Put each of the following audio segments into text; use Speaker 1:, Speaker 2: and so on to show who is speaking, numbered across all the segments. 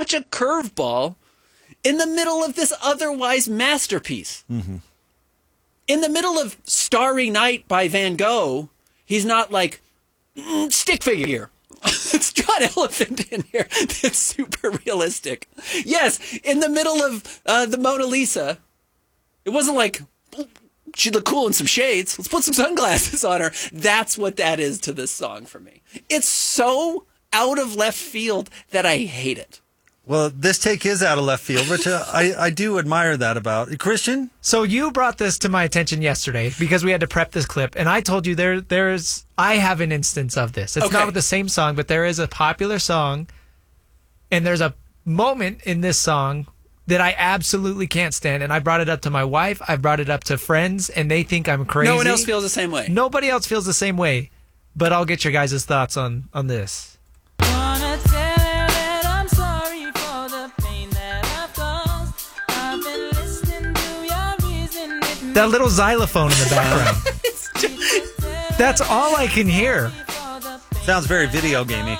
Speaker 1: such a curveball in the middle of this otherwise masterpiece.
Speaker 2: Mm-hmm.
Speaker 1: In the middle of Starry Night by Van Gogh, he's not like, stick figure. It's John Elephant in here. It's super realistic. Yes, in the middle of the Mona Lisa, it wasn't like, she looked cool in some shades. Let's put some sunglasses on her. That's what that is to this song for me. It's so out of left field that I hate it.
Speaker 2: Well, this take is out of left field, which I do admire that about. Christian?
Speaker 3: So you brought this to my attention yesterday because we had to prep this clip, and I told you I have an instance of this. It's not with the same song, but there is a popular song, and there's a moment in this song that I absolutely can't stand, and I brought it up to my wife, I brought it up to friends, and they think I'm crazy.
Speaker 1: No one else feels the same way.
Speaker 3: Nobody else feels the same way, but I'll get your guys' thoughts on this. That little xylophone in the background. That's all I can hear.
Speaker 2: Sounds very video gamey.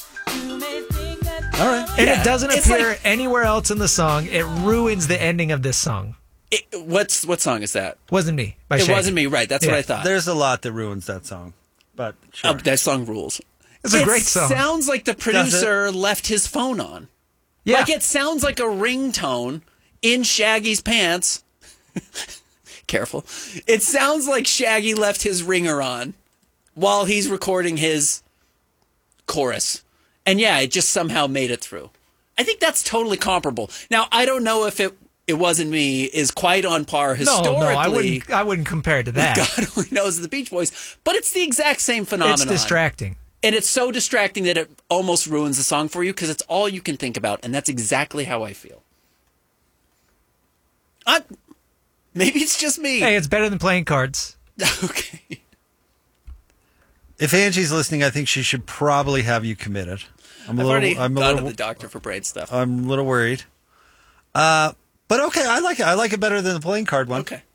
Speaker 2: All right.
Speaker 3: And it doesn't appear anywhere else in the song. It ruins the ending of this song.
Speaker 1: What song is that?
Speaker 3: Wasn't Me by
Speaker 1: It
Speaker 3: Shaggy.
Speaker 1: Wasn't Me, right. That's what I thought.
Speaker 2: There's a lot that ruins that song. But sure.
Speaker 1: That song rules.
Speaker 3: It's a great song.
Speaker 1: It sounds like the producer left his phone on.
Speaker 3: Yeah.
Speaker 1: Like it sounds like a ringtone in Shaggy's pants. Careful. It sounds like Shaggy left his ringer on while he's recording his chorus. And yeah, it just somehow made it through. I think that's totally comparable. Now, I don't know if It Wasn't Me is quite on par historically.
Speaker 3: No, I wouldn't compare it to that.
Speaker 1: God only knows the Beach Boys. But it's the exact same phenomenon.
Speaker 3: It's distracting.
Speaker 1: And it's so distracting that it almost ruins the song for you because it's all you can think about. And that's exactly how I feel. Maybe it's just me.
Speaker 3: Hey, it's better than playing cards.
Speaker 1: Okay.
Speaker 2: If Angie's listening, I think she should probably have you committed.
Speaker 1: I've already gone to the doctor for brain stuff.
Speaker 2: I'm a little worried. But okay, I like it. I like it better than the playing card one.
Speaker 1: Okay.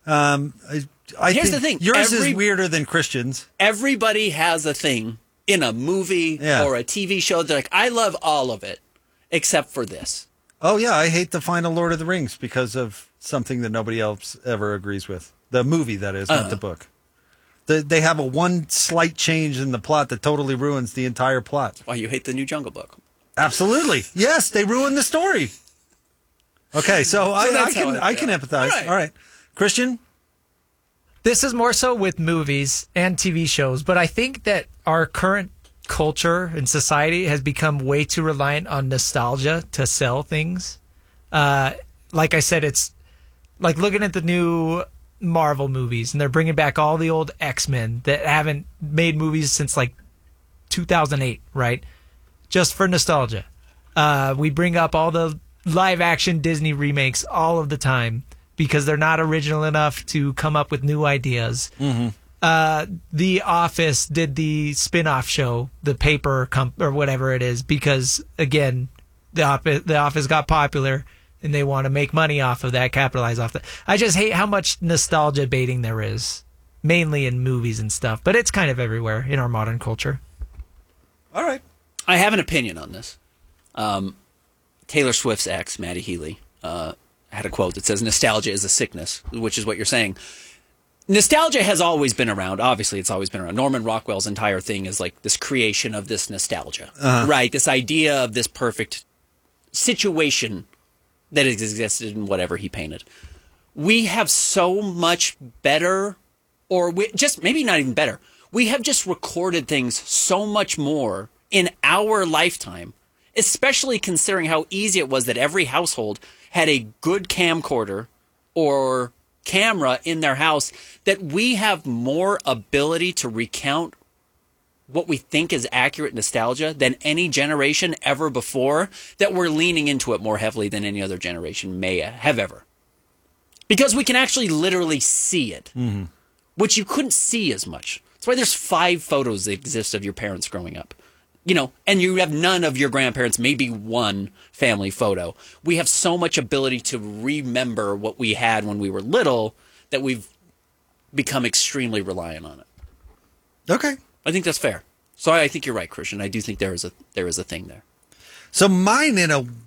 Speaker 2: Here's
Speaker 1: the thing.
Speaker 2: Yours is weirder than Christian's.
Speaker 1: Everybody has a thing in a movie or a TV show. They're like, I love all of it except for this.
Speaker 2: Oh, yeah. I hate the final Lord of the Rings because of something that nobody else ever agrees with. The movie, that is, not the book. They have one slight change in the plot that totally ruins the entire plot.
Speaker 1: That's why you hate the new Jungle Book.
Speaker 2: Absolutely. Yes, they ruin the story. Okay, so I can empathize. All right. Christian?
Speaker 3: This is more so with movies and TV shows, but I think that our current culture and society has become way too reliant on nostalgia to sell things. Like I said, it's like looking at the new Marvel movies, and they're bringing back all the old X-Men that haven't made movies since like 2008, right? Just for nostalgia. We bring up all the live-action Disney remakes all of the time because they're not original enough to come up with new ideas.
Speaker 2: Mm-hmm.
Speaker 3: The Office did the spin-off show, the paper or whatever it is, because again, the Office got popular and they want to make money off of that, capitalize off that. I just hate how much nostalgia baiting there is, mainly in movies and stuff, but it's kind of everywhere in our modern culture.
Speaker 2: All right.
Speaker 1: I have an opinion on this. Taylor Swift's ex, Maddie Healy, had a quote that says, "Nostalgia is a sickness," which is what you're saying. Nostalgia has always been around. Obviously, it's always been around. Norman Rockwell's entire thing is like this creation of this nostalgia, right? This idea of this perfect situation that has existed in whatever he painted. We have so much better, or just maybe not even better. We have just recorded things so much more in our lifetime, especially considering how easy it was that every household had a good camcorder or camera in their house, that we have more ability to recount what we think is accurate nostalgia than any generation ever before, that we're leaning into it more heavily than any other generation may have ever. Because we can actually literally see it, which you couldn't see as much. That's why there's 5 photos that exist of your parents growing up. You know, and you have none of your grandparents, maybe one family photo. We have so much ability to remember what we had when we were little that we've become extremely reliant on it.
Speaker 2: Okay.
Speaker 1: I think that's fair. So I think you're right, Christian. I do think there is a thing there.
Speaker 2: So mine, in a